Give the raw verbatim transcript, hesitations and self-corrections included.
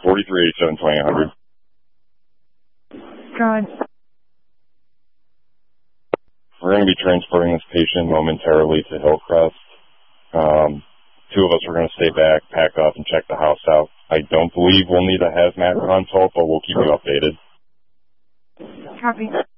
forty-three eighty-seven twenty-eight hundred. God. We're going to be transporting this patient momentarily to Hillcrest. Um, two of us are going to stay back, pack up, and check the house out. I don't believe we'll need a hazmat consult, but we'll keep you updated. Copy.